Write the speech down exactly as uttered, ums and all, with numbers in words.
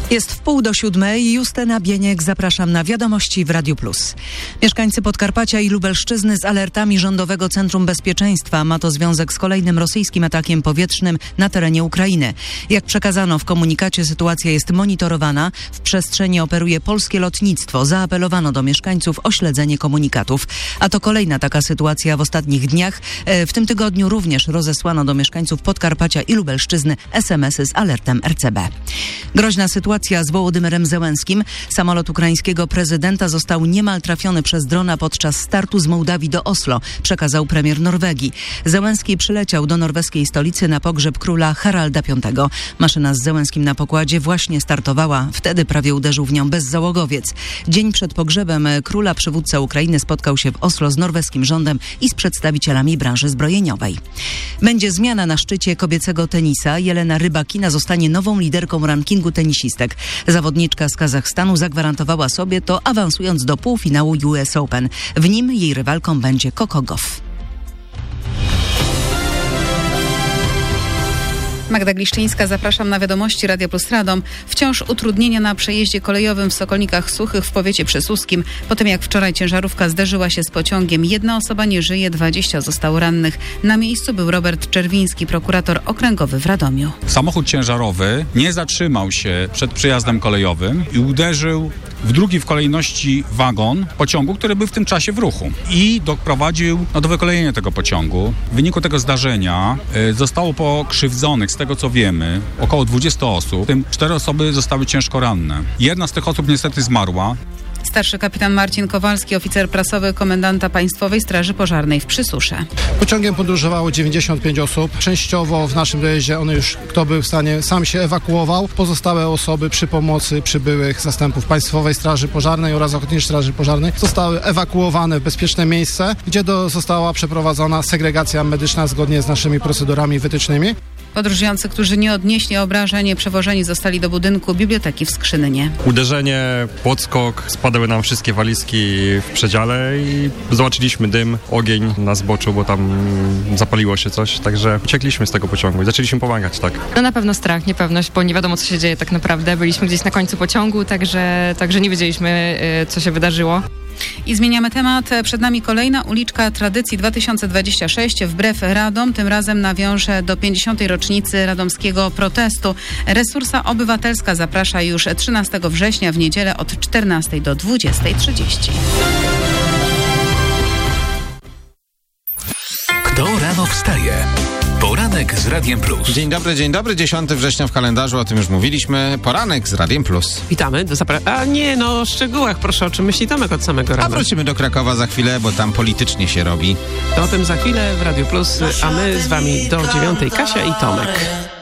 Jest w pół do siódmej. Justyna Bieniek, zapraszam na Wiadomości w Radiu Plus. Mieszkańcy Podkarpacia i Lubelszczyzny z alertami Rządowego Centrum Bezpieczeństwa. Ma to związek z kolejnym rosyjskim atakiem powietrznym na terenie Ukrainy. Jak przekazano w komunikacie, sytuacja jest monitorowana. W przestrzeni operuje polskie lotnictwo. Zaapelowano do mieszkańców o śledzenie komunikatów. A to kolejna taka sytuacja w ostatnich dniach. W tym tygodniu również rozesłano do mieszkańców Podkarpacia i Lubelszczyzny es em esy z alertem er ce be. Groźna sytuacja z Wołodymyrem Zełenskim. Samolot ukraińskiego prezydenta został niemal trafiony przez drona podczas startu z Mołdawii do Oslo, przekazał premier Norwegii. Zełenski przyleciał do norweskiej stolicy na pogrzeb króla Haralda piątego. Maszyna z Zełenskim na pokładzie właśnie startowała. Wtedy prawie uderzył w nią bezzałogowiec. Dzień przed pogrzebem króla przywódca Ukrainy spotkał się w Oslo z norweskim rządem i z przedstawicielami branży zbrojeniowej. Będzie zmiana na szczycie kobiecego tenisa. Jelena Rybakina zostanie nową liderką rankingu tenisistek. Zawodniczka z Kazachstanu zagwarantowała sobie to, awansując do półfinału U S Open. W nim jej rywalką będzie Coco Gauff. Magda Gliszczyńska, zapraszam na Wiadomości Radia Plus Radom. Wciąż utrudnienia na przejeździe kolejowym w Sokolnikach Suchych w powiecie przysuskim. Po tym jak wczoraj ciężarówka zderzyła się z pociągiem, jedna osoba nie żyje, dwadzieścia zostało rannych. Na miejscu był Robert Czerwiński, prokurator okręgowy w Radomiu. Samochód ciężarowy nie zatrzymał się przed przejazdem kolejowym i uderzył w drugi w kolejności wagon pociągu, który był w tym czasie w ruchu i doprowadził no, do wykolejenia tego pociągu. W wyniku tego zdarzenia y, zostało pokrzywdzonych, z tego co wiemy, około dwadzieścia osób, w tym cztery osoby zostały ciężko ranne. Jedna z tych osób niestety zmarła. Starszy kapitan Marcin Kowalski, oficer prasowy komendanta Państwowej Straży Pożarnej w Przysusze. Pociągiem podróżowało dziewięćdziesiąt pięć osób. Częściowo w naszym dojeździe one już, kto był w stanie, sam się ewakuował. Pozostałe osoby przy pomocy przybyłych zastępów Państwowej Straży Pożarnej oraz Ochotniczej Straży Pożarnej zostały ewakuowane w bezpieczne miejsce, gdzie do, została przeprowadzona segregacja medyczna zgodnie z naszymi procedurami wytycznymi. Podróżujący, którzy nie odnieśli obrażeń, przewożeni zostali do budynku biblioteki w Skrzynynie. Uderzenie, podskok, spadały nam wszystkie walizki w przedziale i zobaczyliśmy dym, ogień na zboczu, bo tam zapaliło się coś, także uciekliśmy z tego pociągu i zaczęliśmy pomagać, tak. No na pewno strach, niepewność, bo nie wiadomo, co się dzieje tak naprawdę. Byliśmy gdzieś na końcu pociągu, także, także nie wiedzieliśmy, co się wydarzyło. I zmieniamy temat. Przed nami kolejna uliczka tradycji dwa tysiące dwudziesty szósty wbrew Radom. Tym razem nawiąże do pięćdziesiątej rocznicy radomskiego protestu. Resursa Obywatelska zaprasza już trzynastego września w niedzielę od czternastej do dwudziestej trzydzieści. Kto rano wstaje? Poranek z Radiem Plus. Dzień dobry, dzień dobry. dziesiątego września w kalendarzu, o tym już mówiliśmy. Poranek z Radiem Plus. Witamy. Do zapra- A nie, no o szczegółach proszę, o czym myśli Tomek od samego rana. A wrócimy do Krakowa za chwilę, bo tam politycznie się robi. To o tym za chwilę w Radiu Plus, a my z wami do dziewiątej. Kasia i Tomek.